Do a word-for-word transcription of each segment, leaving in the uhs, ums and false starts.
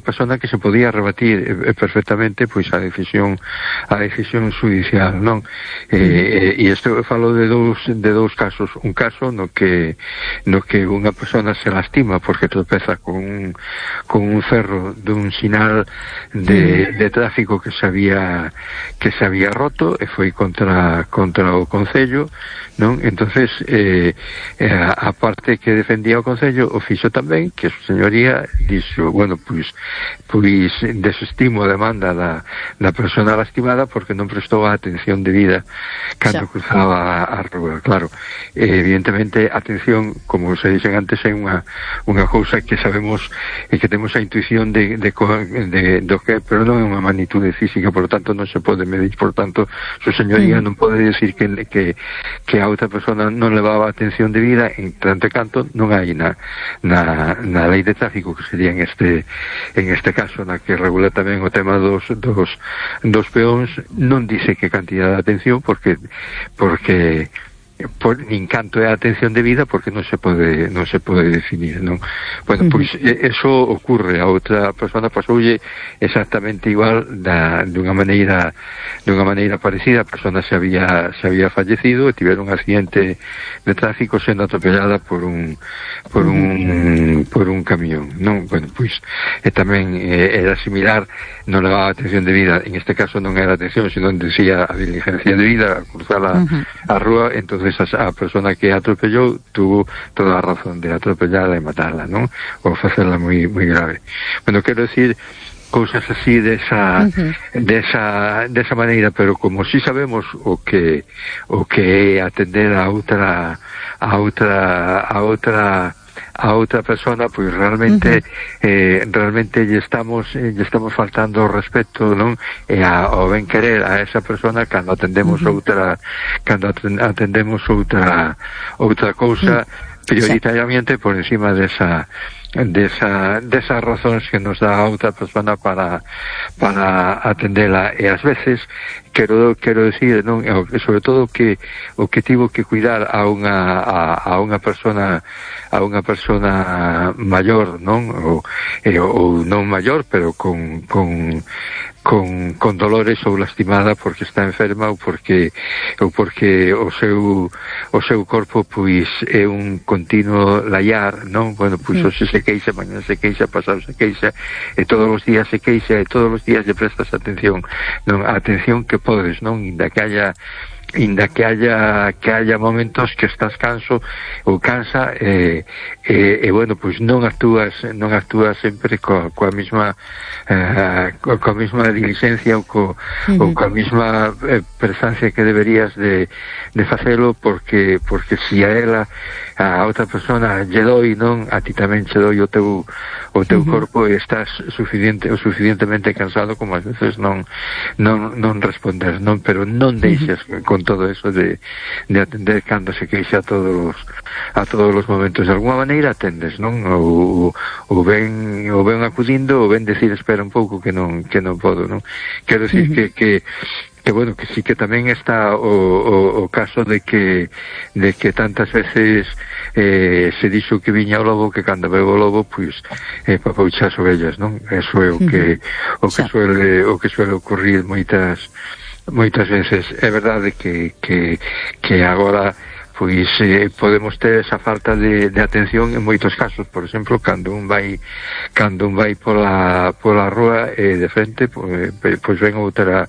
persona que se podía rebatir eh, perfectamente pois a decisión a decisión judicial, non? Eh, e isto falo de dous de dous casos, un caso no que no que unha persona se lastima porque tropeza con un, con un ferro dun sinal de, de tráfico que se había que se había roto e foi contra contra o Concello, non? Entonces eh, eh, a parte que defendía o Concello o fixo tamén, que a súa señoría dixo, bueno, pois pois desestimo a demanda da, da persona lastimada porque non prestou a atención debida cando xa cruzaba a, a rúa, claro. Eh, evidentemente, atención, como se dixen antes, é unha unha cousa que sabemos e que temos a intuición de, de, de, do que, pero non é unha magnitude física, por lo tanto non se pode medir, por lo tanto, súa señoría mm. non pode decir que, que, que a outra persona non levaba atención debida, en tanto canto non hai na, na, na lei de tráfico, que sería en este en este caso, na que regula tamén o tema dos, dos, dos peóns, non dice que cantidad de atención, porque porque por nin canto é a atención debida, porque non se pode non se pode definir, non? Bueno, uh-huh. pois eso ocurre a outra persona, pasoulle exactamente igual da dunha maneira dunha maneira parecida, a persona se había se había fallecido e tiveron un accidente de tráfico sendo atropellada por un por un por un camión, non? Bueno, pois e tamén eh, era similar, non levaba atención debida, en este caso non era atención, sino decía a diligencia debida, a cruzar a, uh-huh. a rúa, entonces a persona que atropellou tuvo toda a razón de atropellarla e matarla, non? Ou facerla moi moi grave. Bueno, quero decir cousas así desa uh-huh. desa desa maneira, pero como si sabemos o que o que é atender a outra a outra a outra a outra persona, pois realmente uh-huh. eh, realmente lle estamos eh, lle estamos faltando o respeto, non? E a, o ben querer a esa persona cando atendemos uh-huh. outra cando atendemos outra outra cousa uh-huh. prioritariamente por encima desa desa desas razóns que nos dá a outra persona para para atendela, e ás veces quero quero decir, non, sobre todo que o que tivo que cuidar a unha a, a unha persona a unha persona maior, non? Ou, e, ou non maior, pero con con con con dolores ou lastimada porque está enferma ou porque ou porque o seu o seu corpo pois é un continuo laiar, non? Bueno, pois hoxe se queixa, mañá se queixa, pasado se queixa, e todos os días se queixa, e todos os días lle prestas atención, non? A atención que podes, non? Inda que haya inda que haya que haya momentos que estás canso ou cansa e, e, e bueno, pois non actúas non actúas sempre coa, coa mesma eh, coa, coa mesma diligencia ou, co, uh-huh. ou coa mesma eh, prestancia que deberías de, de facelo, porque porque si a ela a outra persona lle doi, non, a ti tamén che doi o teu o teu uh-huh. corpo, e estás suficiente o suficientemente cansado como ás veces non non non responder, non, pero non deixes uh-huh. con todo eso de, de atender cando se queixa a todos los, a todos os momentos. De alguma maneira atendes, non? Ou, ou ben ou ben acudindo, ou ben decir espera un pouco que non que non podo, non? Quero decir uh-huh. que que que bueno, que sí que tamén está o, o, o caso de que de que tantas veces eh, se dixo que viña o lobo, que cando veo o lobo pois eh, papoucha as ovellas, non? Eso é o que o que suele o que suele ocurrir moitas moitas veces. É verdade que que que agora pois eh, podemos ter esa falta de, de atención en moitos casos, por exemplo, cando un vai cando un vai pola pola rúa e eh, de frente, pois, pois ven outra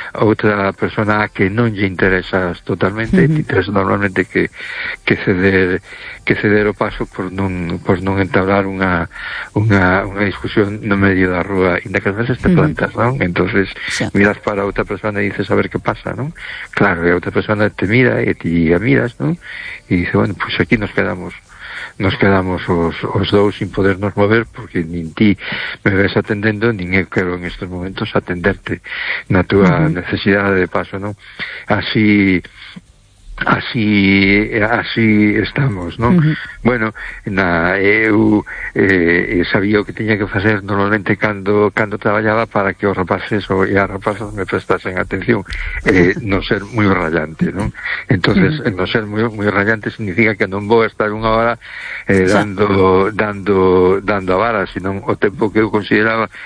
outra persona que non lle interesas totalmente, uh-huh. e tens normalmente que que ceder que ceder o paso por non por non entablar unha unha unha discusión no medio da rúa, inda que ás veces te plantas, uh-huh. non? Entonces sí. miras para outra persona e dices a ver que pasa, non? Claro, e a outra persona te mira e ti a miras, non? E dice, bueno, pues aquí nos quedamos nos quedamos os, os dous sin podernos mover, porque nin ti me ves atendendo, nin eu quero en estes momentos atenderte na túa uh-huh. necesidade de paso, non? Así así así estamos, non? Uh-huh. Bueno, na eu eh, sabía o que tiña que facer normalmente cando cando traballaba para que os rapaces ou e as rapazas me prestasen atención, eh, non ser moi rayante, non? Entonces, uh-huh. non ser moi moi rayante significa que non vou estar unha hora eh, dando dando dando a vara, senón o tempo que eu consideraba